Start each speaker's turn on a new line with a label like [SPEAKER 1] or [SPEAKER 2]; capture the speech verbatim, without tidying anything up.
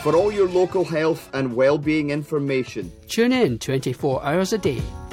[SPEAKER 1] For all your local health and well-being information,
[SPEAKER 2] tune in twenty-four hours a day.